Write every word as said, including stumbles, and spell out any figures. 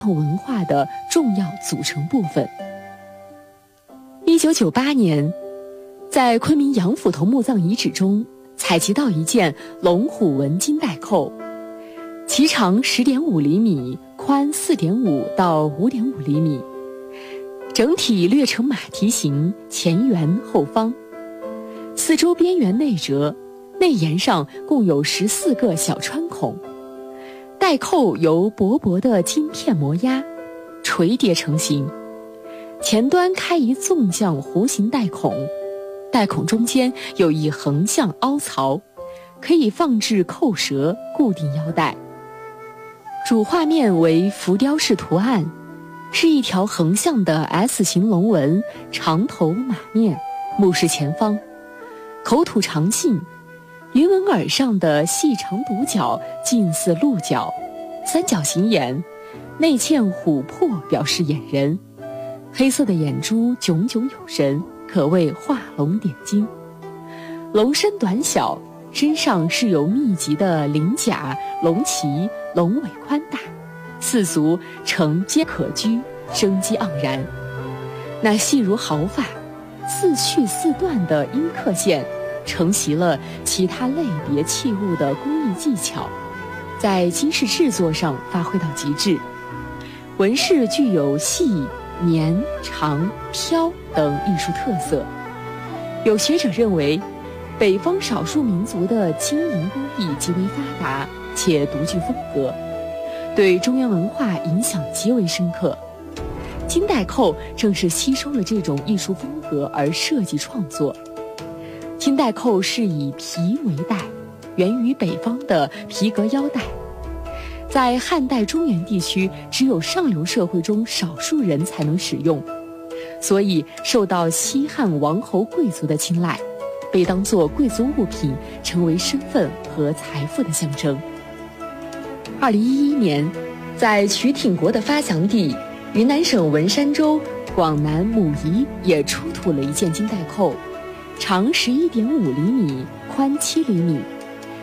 文化的重要组成部分。一九九八年，在昆明杨府头墓葬遗址中采集到一件龙虎纹金带扣，其长十点五厘米，宽四点五到五点五厘米，整体略呈马蹄形，前圆后方，四周边缘内折，内沿上共有十四个小穿孔。带扣由薄薄的金片模压，垂叠成型，前端开一纵降弧形带孔，带孔中间有一横向凹槽，可以放置扣舌，固定腰带。主画面为浮雕式图案，是一条横向的 S 型龙纹，长头马面，目视前方，口吐长信，云纹耳上的细长独角近似鹿角，三角形眼，内嵌琥珀表示眼人，黑色的眼珠炯炯有神，可谓画龙点睛。龙身短小，身上是有密集的鳞甲、龙鳍，龙尾宽大，四足呈尖可掬，生机盎然。那细如毫发、似续似断的阴刻线，承袭了其他类别器物的工艺技巧，在金饰制作上发挥到极致。纹饰具有细、绵、长、飘等艺术特色。有学者认为，北方少数民族的金银工艺极为发达且独具风格，对中原文化影响极为深刻。金带扣正是吸收了这种艺术风格而设计创作。金带扣是以皮为带，源于北方的皮革腰带，在汉代中原地区只有上流社会中少数人才能使用，所以受到西汉王侯贵族的青睐，被当作贵族物品，成为身份和财富的象征。二零一一年，在曲挺国的发祥地云南省文山州广南母仪也出土了一件金带扣，长十一点五厘米，宽七厘米，